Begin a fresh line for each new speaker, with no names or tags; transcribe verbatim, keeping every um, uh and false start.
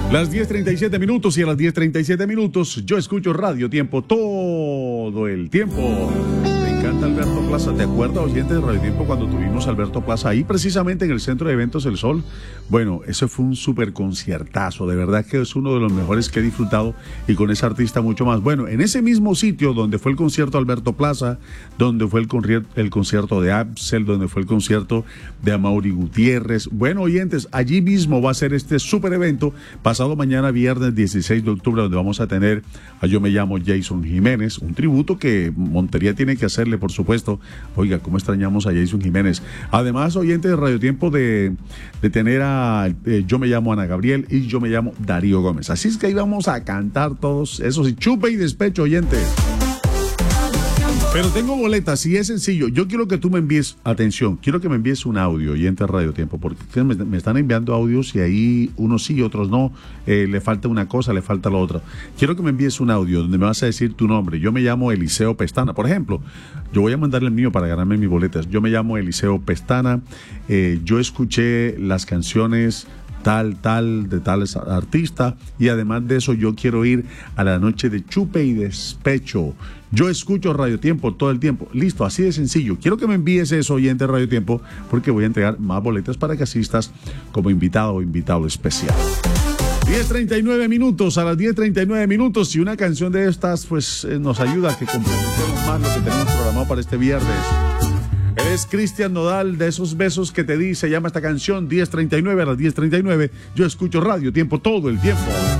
Las diez treinta y siete minutos y a las diez treinta y siete minutos yo escucho Radio Tiempo todo el tiempo. Me encanta Alberto Plaza. ¿Te acuerdas, oyente de Radio Tiempo, cuando tuvimos a Alberto Plaza ahí precisamente en el Centro de Eventos El Sol? Bueno, eso fue un súper conciertazo. De verdad que es uno de los mejores que he disfrutado y con ese artista mucho más. Bueno, en ese mismo sitio donde fue el concierto de Alberto Plaza, donde fue el, concierto, el concierto de Axel, donde fue el concierto de Amaury Gutiérrez. Bueno, oyentes, allí mismo va a ser este súper evento pasado mañana viernes dieciséis de octubre, donde vamos a tener a Yo Me Llamo Jason Jiménez, un tributo que Montería tiene que hacerle, por supuesto. Oiga, cómo extrañamos a Jason Jiménez. Además, oyente de Radio Tiempo, de, de tener a eh, Yo Me Llamo Ana Gabriel y Yo Me Llamo Darío Gómez. Así es que ahí vamos a cantar todos esos y chupe y despecho, oyente. Pero tengo boletas y es sencillo. Yo quiero que tú me envíes, atención, quiero que me envíes un audio, oyente de Radio Tiempo, porque me, me están enviando audios y ahí unos sí y otros no. Eh, le falta una cosa, le falta la otra. Quiero que me envíes un audio donde me vas a decir tu nombre. Yo me llamo Eliseo Pestana. Por ejemplo, yo voy a mandarle el mío para ganarme mis boletas. Yo me llamo Eliseo Pestana. Eh, yo escuché las canciones tal, tal, de tales artistas, y además de eso yo quiero ir a la noche de chupe y despecho. Yo escucho Radio Tiempo todo el tiempo. Listo, así de sencillo. Quiero que me envíes eso, oyente de Radio Tiempo, porque voy a entregar más boletas para que asistas como invitado o invitado especial. diez treinta y nueve minutos, a las diez treinta y nueve minutos, y una canción de estas pues eh, nos ayuda a que complementemos más lo que tenemos programado para este viernes. Él es Cristian Nodal, de Esos Besos que te di, se llama esta canción. Diez treinta y nueve, a las diez treinta y nueve yo escucho Radio Tiempo todo el tiempo.